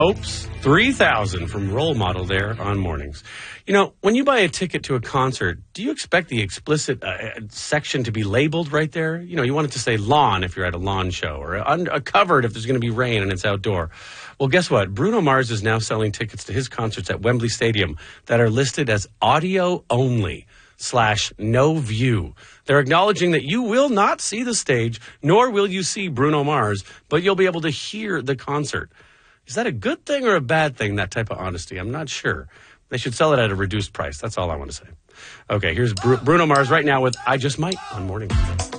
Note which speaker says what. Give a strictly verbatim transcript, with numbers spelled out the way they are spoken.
Speaker 1: Oops, three thousand from Role Model there on Mornings. You know, when you buy a ticket to a concert, do you expect the explicit uh, section to be labeled right there? You know, you want it to say lawn if you're at a lawn show, or un- uh, covered if there's going to be rain and it's outdoor. Well, guess what? Bruno Mars is now selling tickets to his concerts at Wembley Stadium that are listed as audio only slash no view. They're acknowledging that you will not see the stage, nor will you see Bruno Mars, but you'll be able to hear the concert. Is that a good thing or a bad thing, that type of honesty? I'm not sure. They should sell it at a reduced price. That's all I want to say. Okay, here's Bru- Bruno Mars right now with I Just Might on Morning.